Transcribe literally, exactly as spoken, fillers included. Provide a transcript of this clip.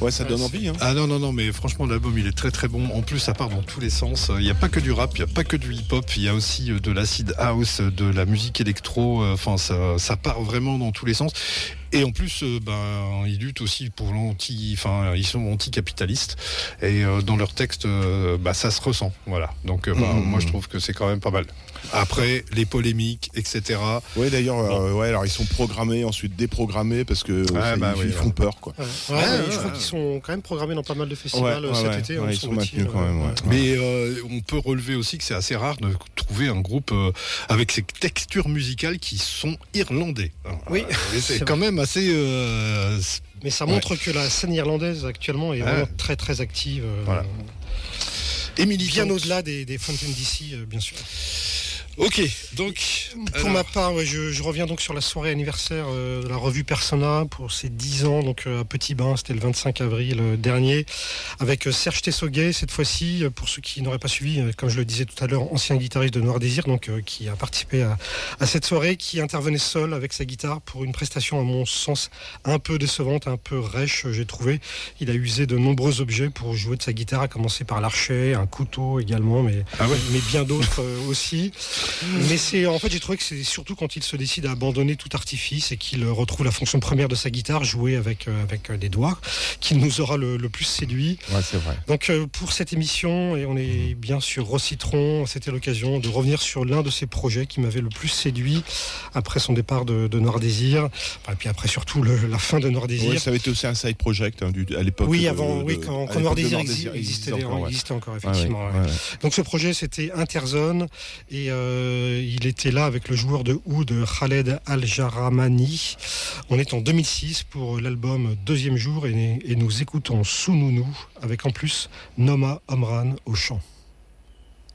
Ouais, ça donne envie. Hein. Ah non, non, non, mais franchement, l'album, il est très très bon. En plus, ça part dans tous les sens. Il n'y a pas que du rap, il n'y a pas que du hip-hop, il y a aussi de l'acid house, de la musique électro. Enfin, ça, ça part vraiment dans tous les sens. Et en plus, euh, ben, ils luttent aussi pour l'anti, enfin, ils sont anticapitalistes. Et euh, dans leurs textes, euh, bah, ça se ressent. Voilà. Donc, euh, bah, mmh. moi, je trouve que c'est quand même pas mal. Après, les polémiques, et cetera. Oui, d'ailleurs, bon. euh, ouais, alors ils sont programmés, ensuite déprogrammés parce que ah, ça, bah, ils, oui, ils font ouais. peur, quoi. Ouais, ouais, ouais, ouais, je crois qu'ils sont quand même programmés dans pas mal de festivals ouais, ouais, cet ouais, été. Ouais, hein, ils sont maintenus quand même. Ouais. Mais euh, on peut relever aussi que c'est assez rare de trouver un groupe euh, avec ces textures musicales qui sont irlandais. Oui, euh, c'est, c'est quand même assez. Euh, Mais ça montre ouais. que la scène irlandaise actuellement est ouais. vraiment très très active. Euh, voilà. Et bien au-delà des, des Fountain D C, euh, bien sûr. Ok, donc pour alors... ma part, ouais, je, je reviens donc sur la soirée anniversaire euh, de la revue Persona pour ses dix ans, donc euh, à Petit Bain, c'était le vingt-cinq avril euh, dernier, avec euh, Serge Tessoguet cette fois-ci, euh, pour ceux qui n'auraient pas suivi, euh, comme je le disais tout à l'heure, ancien guitariste de Noir Désir, donc euh, qui a participé à, à cette soirée, qui intervenait seul avec sa guitare pour une prestation à mon sens un peu décevante, un peu rêche, j'ai trouvé. Il a usé de nombreux objets pour jouer de sa guitare, à commencer par l'archet, un couteau également, mais, ah ouais. mais bien d'autres euh, aussi. Mais c'est, en fait, j'ai trouvé que c'est surtout quand il se décide à abandonner tout artifice et qu'il retrouve la fonction première de sa guitare, jouer avec, euh, avec des doigts, qu'il nous aura le, le plus séduit. Ouais, c'est vrai. Donc, euh, pour cette émission, et on est bien sur Rocitron, c'était l'occasion de revenir sur l'un de ses projets qui m'avait le plus séduit après son départ de, de Noir Désir. Enfin, et puis après, surtout, le, la fin de Noir Désir. Oui, ça avait été aussi un side project hein, du, à l'époque. Oui, de, avant, de, oui, quand, quand Noir Désir existait, existait, existait, encore, ouais. existait encore, effectivement. Ah, ouais, ouais. Ouais. Donc, ce projet, c'était Interzone, et euh, il était là avec le joueur de oud Khaled Al-Jaramani. On est en deux mille six pour l'album Deuxième jour et, et nous écoutons Sununu avec en plus Noma Omran au chant.